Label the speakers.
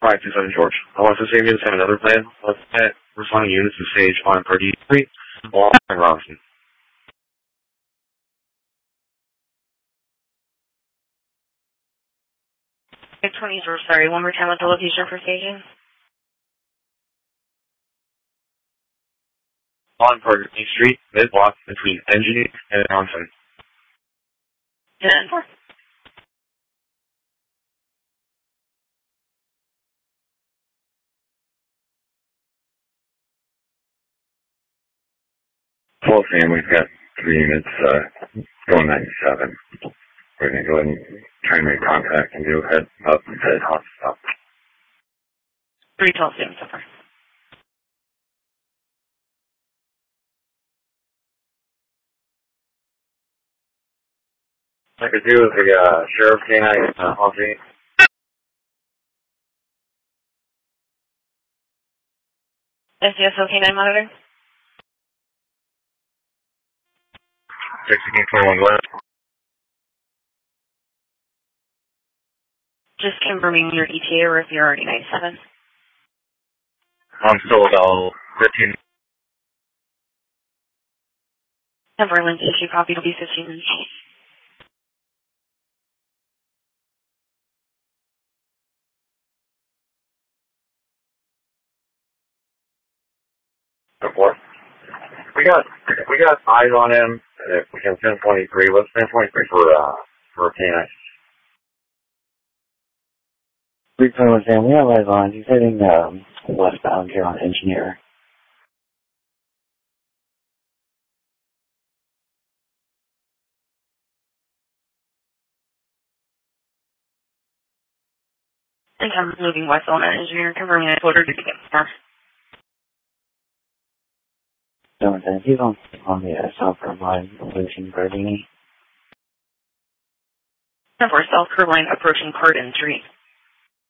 Speaker 1: 527 George. I want to say units have another plan. Let's get responding units to stage on Pardee Street, Wall and Robinson.
Speaker 2: 520 George, sorry. One more time with the location for staging.
Speaker 1: On Pardee Street, mid-block between Engineer and Johnson.
Speaker 2: 10-4.
Speaker 1: Full Sam, we've got 3 units going 97. We're going to go ahead and try and make contact and go head up and head hot stop.
Speaker 2: 312 Sam so far.
Speaker 1: I could do with the Sheriff K9 on scene.
Speaker 2: SDSO K9 monitor.
Speaker 1: 1621 left.
Speaker 2: Just confirming your ETA or if you're already 97.
Speaker 1: I'm still about 15.
Speaker 2: 10-4 link issue copy will be 15 minutes.
Speaker 1: Before. We got eyes on him. If we can 1023, let's 1023 for K9. 321 Sam, we have eyes on. He's heading westbound here on Engineer.
Speaker 2: I think I'm moving west on an engineer, confirming I told her to get more.
Speaker 1: He's on the southbound line, approaching Gardini.
Speaker 2: 10-4 South Curve line approaching Cardin Street.